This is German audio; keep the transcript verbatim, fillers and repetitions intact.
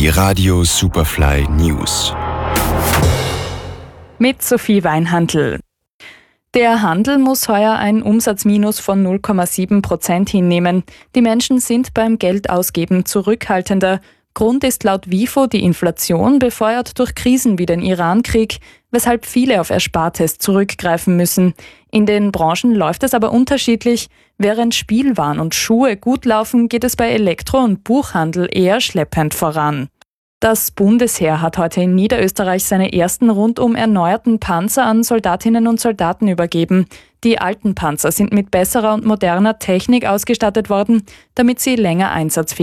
Die Radio Superfly News. Mit Sophie Weinhandl. Der Handel muss heuer ein Umsatzminus von null Komma sieben Prozent hinnehmen. Die Menschen sind beim Geldausgeben zurückhaltender. Grund ist laut WIFO die Inflation, befeuert durch Krisen wie den Iran-Krieg, weshalb viele auf Erspartes zurückgreifen müssen. In den Branchen läuft es aber unterschiedlich. Während Spielwaren und Schuhe gut laufen, geht es bei Elektro- und Buchhandel eher schleppend voran. Das Bundesheer hat heute in Niederösterreich seine ersten rundum erneuerten Panzer an Soldatinnen und Soldaten übergeben. Die alten Panzer sind mit besserer und moderner Technik ausgestattet worden, damit sie länger einsatzfähig